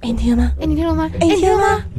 你听了吗？ 你听了吗？ 你听了吗？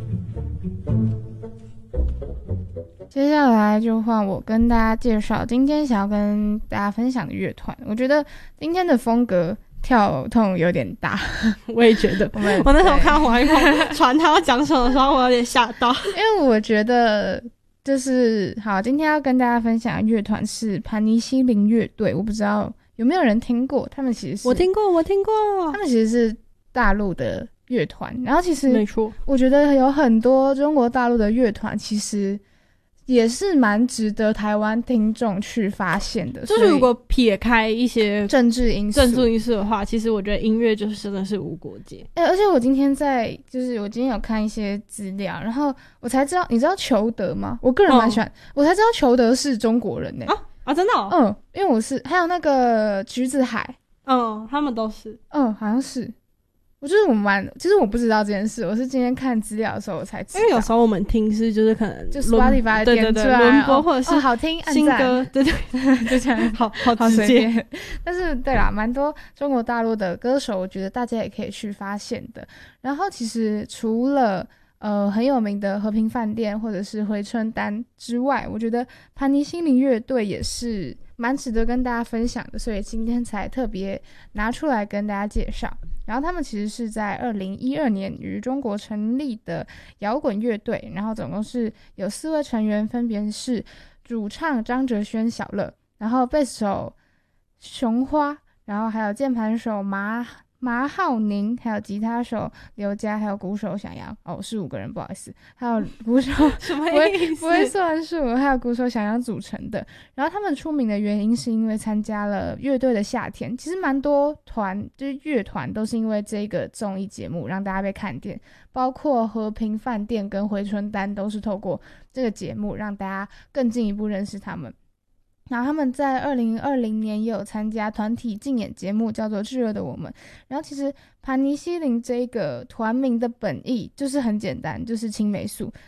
接下来就换我跟大家介绍今天想要跟大家分享的乐团。我觉得今天的风格跳动有点大， 我也觉得。我那时候看黄一鹏传他要讲什么的时候，我有点吓到， 因为我觉得就是好，今天要跟大家分享的乐团是盘尼西林乐队。我不知道有没有人听过，他们其实是我听过， 他们其实是大陆的乐团。然后其实没错， 我觉得有很多中国大陆的乐团其实也是蛮值得台湾听众去发现的。 就是如果撇开一些政治因素的话，其实我觉得音乐就是真的是无国界。 而且我今天我今天有看一些资料，然后我才知道，你知道裘德吗？我个人蛮喜欢，我才知道裘德是中国人真的哦？ 因为还有那个橘子海， 他们都是， 好像是。其实我不知道这件事，我是今天看资料的时候我才知道。 因为有时候我们听是就是可能就 Spotify 点出来轮播或者是好听新歌，对就这样好直接。 但是对啦，蛮多中国大陆的歌手，我觉得大家也可以去发现的。然后其实除了很有名的和平饭店或者是回春丹之外，我觉得盘尼西林乐队也是蛮值得跟大家分享的，所以今天才特别拿出来跟大家介绍。然后他们其实是在2012年于中国成立的摇滚乐队，然后总共是有4位成员，分别是主唱张哲轩小乐，然后贝斯手熊花，然后还有键盘手麻浩宁，还有吉他手刘佳，还有鼓手小杨。是5个人，不好意思。还有鼓手什么意思？ 不会算数。还有鼓手小杨组成的。然后他们出名的原因是因为参加了乐队的夏天，其实蛮多就是乐团都是因为这个综艺节目让大家被看见，包括和平饭店跟回春丹都是透过这个节目让大家更进一步认识他们。然后他们在2020年也有参加团体竞演节目，叫做《炙热的我们》。然后其实盘尼西林这个团名的本意就是很简单，就是青霉素。